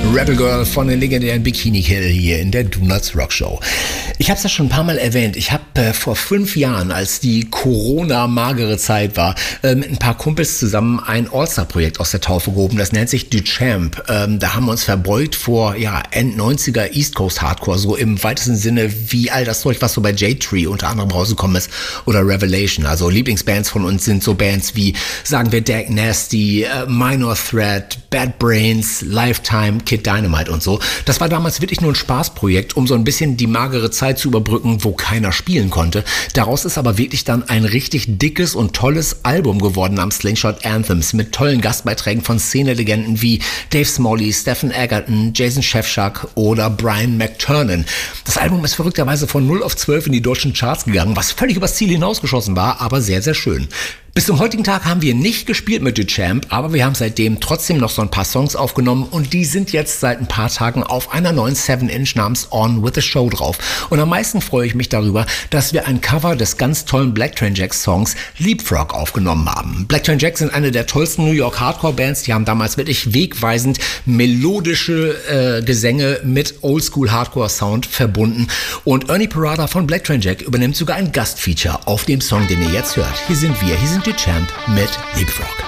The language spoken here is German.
Rebel Girl von den legendären Bikini Kill hier in der Donuts Rock Show. Ich habe es ja schon ein paar Mal erwähnt. Ich habe vor 5 Jahren, als die Corona-magere Zeit war, mit ein paar Kumpels zusammen ein All-Star-Projekt aus der Taufe gehoben. Das nennt sich Duchamp. Da haben wir uns verbeugt vor End-90er East Coast Hardcore, so im weitesten Sinne wie all das Zeug, was so bei J-Tree unter anderem rausgekommen ist oder Revelation. Also Lieblingsbands von uns sind so Bands wie, sagen wir, Dag Nasty, Minor Threat, Bad Brains, Lifetime, Kid Dynamite und so. Das war damals wirklich nur ein Spaßprojekt, um so ein bisschen die magere Zeit zu überbrücken, wo keiner spielen konnte. Daraus ist aber wirklich dann ein richtig dickes und tolles Album geworden namens Slingshot Anthems mit tollen Gastbeiträgen von Szene-Legenden wie Dave Smalley, Stephen Egerton, Jason Shevchuk oder Brian McTernan. Das Album ist verrückterweise von 0 auf 12 in die deutschen Charts gegangen, was völlig übers Ziel hinausgeschossen war, aber sehr, sehr schön. Bis zum heutigen Tag haben wir nicht gespielt mit Duchamp, aber wir haben seitdem trotzdem noch so ein paar Songs aufgenommen und die sind jetzt seit ein paar Tagen auf einer neuen 7-Inch namens On With The Show drauf. Und am meisten freue ich mich darüber, dass wir ein Cover des ganz tollen Black Train Jacks Songs Leapfrog aufgenommen haben. Black Train Jacks sind eine der tollsten New York Hardcore-Bands, die haben damals wirklich wegweisend melodische Gesänge mit Oldschool Hardcore-Sound verbunden und Ernie Parada von Black Train Jack übernimmt sogar ein Gastfeature auf dem Song, den ihr jetzt hört. Hier sind Duchamp mit Leapfrog.